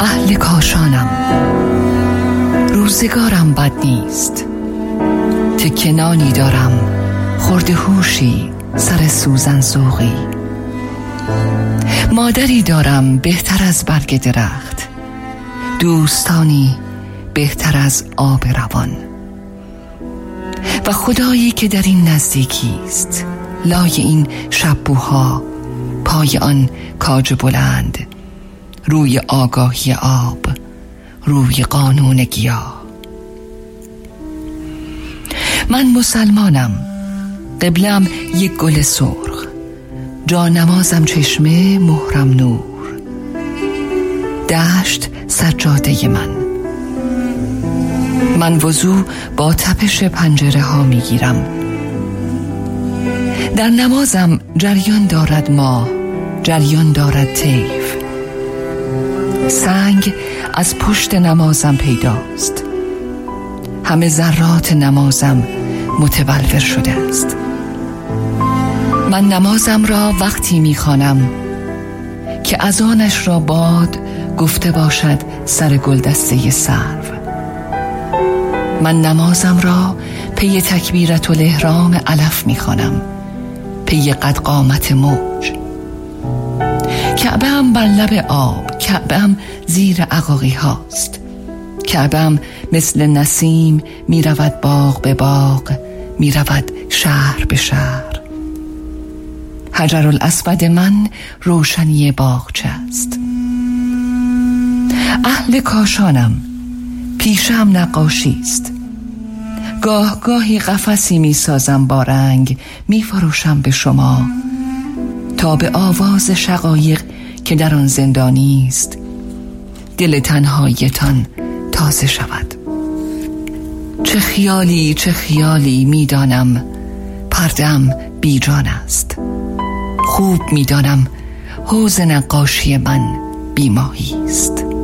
اهل کاشانم، روزگارم بد نیست. تکه نانی دارم، خورده هوشی، سر سوزن ذوقی. مادری دارم بهتر از برگ درخت، دوستانی بهتر از آب روان. و خدایی که در این نزدیکی است، لای این شبوها، پای آن کاج بلند، روی آگاهی آب، روی قانون گیاه. من مسلمانم، قبلم یک گل سرخ، جا نمازم چشمه، مهرم نور، دشت سجاده من وضو با تپش پنجره ها می گیرم. در نمازم جریان دارد ماه، جریان دارد طیف. سنگ از پشت نمازم پیداست، همه ذرات نمازم متبلور شده است. من نمازم را وقتی می‌خوانم که اذانش را باد گفته باشد سر گلدسته سرو. من نمازم را پی تکبیرت الاحرام علف می‌خوانم، پی قد قامت موج. کعبه ام بر لب آب، کعبه ام زیر عقاقی هاست. کعبه ام مثل نسیم می رود باغ به باغ، می رود شهر به شهر. حجر الاسود من روشنی باغچه است. اهل کاشانم، پیشم نقاشی است. گاه گاهی قفسی می سازم با رنگ، می فروشم به شما تا به آواز شقایق که در آن زندانی است دل تنهایتان تازه شود. چه خیالی میدانم پرده‌ام بی جان است. خوب میدانم حوض نقاشی من بی ماهی است.